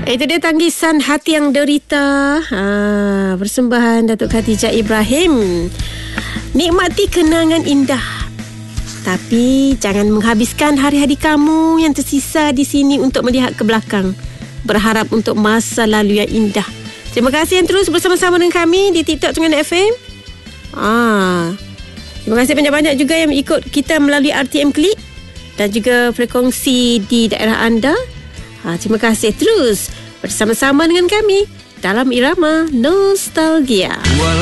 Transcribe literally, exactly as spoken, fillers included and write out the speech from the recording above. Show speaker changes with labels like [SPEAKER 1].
[SPEAKER 1] Itu dia Tanggisan Hati Yang Derita, ha, persembahan Datuk Khatijah Ibrahim. Nikmati kenangan indah, tapi jangan menghabiskan hari-hari kamu yang tersisa di sini untuk melihat ke belakang, berharap untuk masa lalu yang indah. Terima kasih yang terus bersama-sama dengan kami di TikTok Terengganu F M. Ah, terima kasih banyak-banyak juga yang ikut kita melalui R T M Klik dan juga frekuensi di daerah anda. Ha, terima kasih terus bersama-sama dengan kami dalam irama nostalgia.